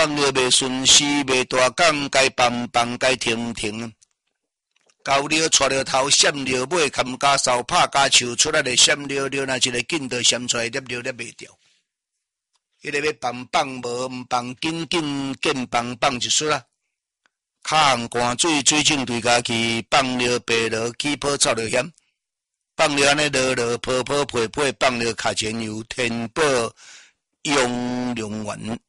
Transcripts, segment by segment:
放了袂顺时，袂大讲，该放该停。高了带了头，闪了尾，冚加扫拍加手出来的闪了，那一个紧就闪出来，捏袂掉。迄个要放无，唔放紧放一撮啦。卡行寒水正对家去，放了白落起泡臭了险。放了安尼落泡配，放了卡钱油，填饱用量完。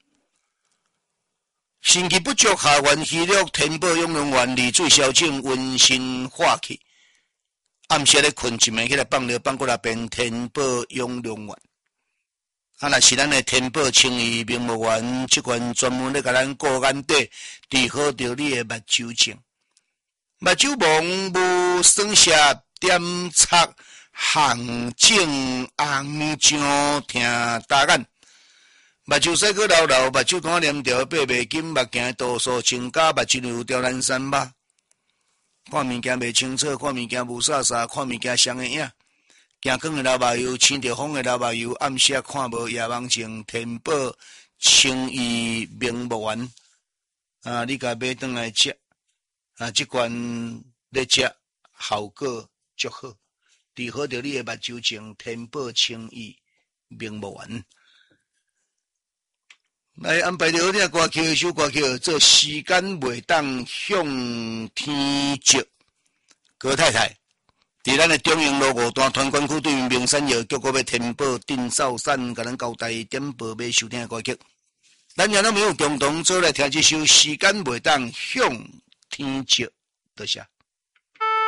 身体不足，下元虚弱，填饱用量完，利水消肿，温心化气。暗时咧困一暝起来放过来变填饱用量完。若是咱的填饱清意明目丸，即款专门咧甲咱顾眼底，治好着你的目睭症。目睭蒙无酸涩点擦红肿红肿疼大眼，目睭洗过流，目睭单黏条爬袂紧，目镜度数增加，目睭有条蓝山吧。看物件袂清楚，看物件无煞，看物件双眼影。行光的流目油，青着风的流目油，暗时看无夜盲症，填饱清意明目丸。你甲买转来食，即款咧食效果足好，治好着你的目睭症，填饱清意明目丸。来安排着好听歌曲，首歌曲做时间袂当向天照，郭太太。伫咱的中央路五段团管区对面明山药叫我要填饱丁少山，甲咱交代点播要收听的歌曲。咱也都没有共同做来听这首《时间袂当向天照》，多谢。